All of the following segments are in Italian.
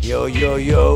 Yo yo yo.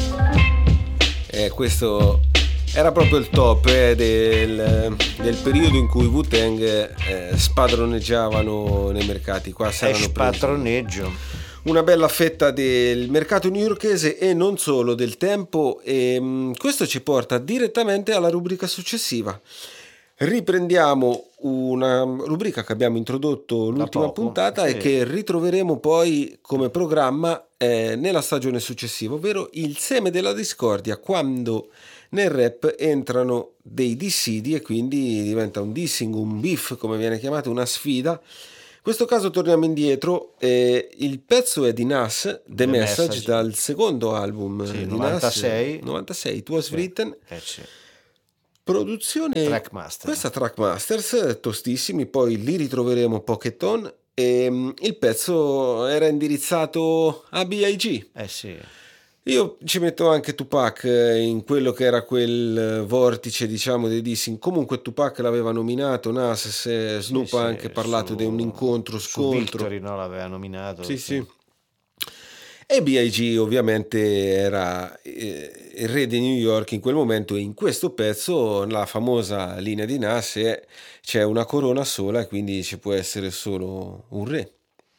Questo era proprio il top del periodo in cui Wu-Tang spadroneggiavano nei mercati. Qua saranno Spadroneggio. una bella fetta del mercato newyorkese e non solo, del tempo, e questo ci porta direttamente alla rubrica successiva. Riprendiamo una rubrica che abbiamo introdotto l'ultima puntata, sì. e che ritroveremo poi come programma nella stagione successiva, ovvero il seme della discordia, quando nel rap entrano dei dissidi e quindi diventa un dissing, un beef come viene chiamato, una sfida. In questo caso torniamo indietro, il pezzo è di Nas, The Message, dal secondo album di 96. Nas, 96, It Was Written. Sì. Produzione Trackmaster. Questa Trackmasters, tostissimi, poi li ritroveremo Pocketon, e il pezzo era indirizzato a B.I.G. Sì. Io ci metto anche Tupac in quello che era quel vortice, diciamo, dei dissing. Comunque Tupac l'aveva nominato, Nas, Snoop ha anche parlato di un incontro, scontro. Victory, no, l'aveva nominato. Sì. E B.I.G. ovviamente era il re di New York in quel momento, e in questo pezzo la famosa linea di Nas è: c'è una corona sola e quindi ci può essere solo un re.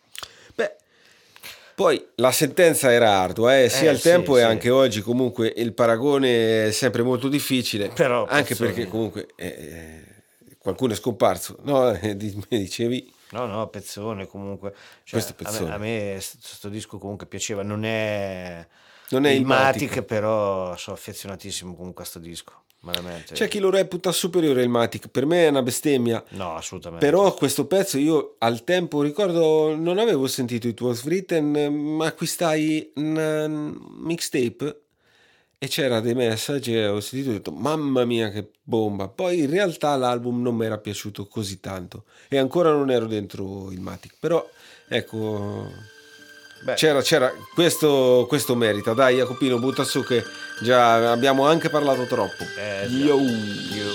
Poi la sentenza era ardua, sia al tempo e anche oggi comunque il paragone è sempre difficile, però anche perché comunque qualcuno è scomparso, no? Mi dicevi? No, pezzone comunque. Questo pezzone. A me questo disco comunque piaceva, non è il Matic, però sono affezionatissimo comunque a sto disco. Veramente. C'è chi lo reputa superiore al Matic, per me è una bestemmia. No, assolutamente. Però questo pezzo io al tempo ricordo non avevo sentito It Was Written, ma acquistai un mixtape e c'era dei messaggi e ho sentito e ho detto mamma mia che bomba. Poi in realtà l'album non mi era piaciuto così tanto e ancora non ero dentro il Matic, però ecco. C'era questo merita. Dai Jacopino, butta su che già abbiamo anche parlato troppo. Yo.